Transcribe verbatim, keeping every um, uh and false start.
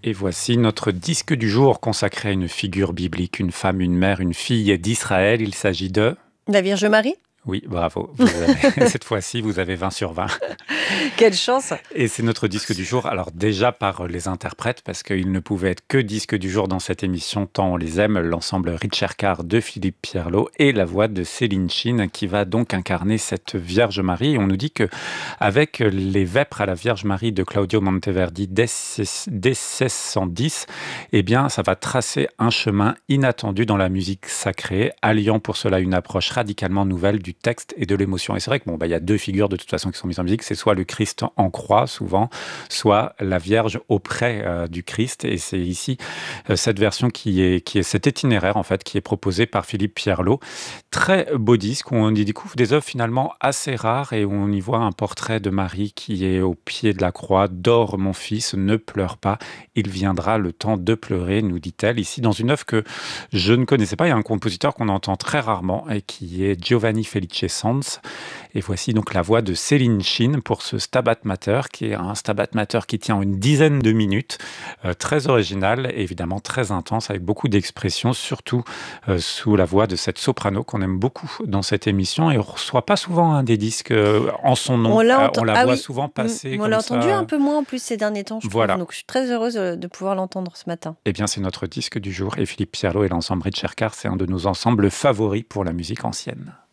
Et voici notre disque du jour consacré à une figure biblique, une femme, une mère, une fille d'Israël. Il s'agit de... La Vierge Marie? Oui, bravo. Vous avez... Cette fois-ci, vous avez vingt sur vingt. Quelle chance! Et c'est notre disque du jour. Alors déjà par les interprètes, parce qu'il ne pouvait être que disque du jour dans cette émission, tant on les aime, l'ensemble Ricercar de Philippe Pierlot et la voix de Céline Chin, qui va donc incarner cette Vierge Marie. Et on nous dit que avec les Vêpres à la Vierge Marie de Claudio Monteverdi dès mille six cent dix, eh bien, ça va tracer un chemin inattendu dans la musique sacrée, alliant pour cela une approche radicalement nouvelle du texte et de l'émotion. Et c'est vrai que bon, bah, y a deux figures de toute façon qui sont mises en musique, c'est soit le Christ en croix, souvent, soit la Vierge auprès euh, du Christ. Et c'est ici euh, cette version qui est, qui est cet itinéraire, en fait, qui est proposé par Philippe Pierlot. Très beau disque, où on y découvre des œuvres finalement assez rares et où on y voit un portrait de Marie qui est au pied de la croix. « Dors, mon fils, ne pleure pas, il viendra le temps de pleurer », nous dit-elle, ici dans une œuvre que je ne connaissais pas. Il y a un compositeur qu'on entend très rarement et qui est Giovanni Felice Sanz. Et voici donc la voix de Céline Chin pour ce Stabat Mater, qui est un Stabat Mater qui tient une dizaine de minutes, euh, très original et évidemment très intense, avec beaucoup d'expressions, surtout euh, sous la voix de cette soprano qu'on aime beaucoup dans cette émission. Et on ne reçoit pas souvent hein, des disques euh, en son nom. On, l'a Euh, ent- on la ah voit oui. souvent passer Mm, on comme l'a ça. entendu un peu moins en plus ces derniers temps, je Voilà. trouve. Donc je suis très heureuse de de pouvoir l'entendre ce matin. Eh bien, c'est notre disque du jour. Et Philippe Pierlot et l'ensemble Ricercar, c'est un de nos ensembles favoris pour la musique ancienne.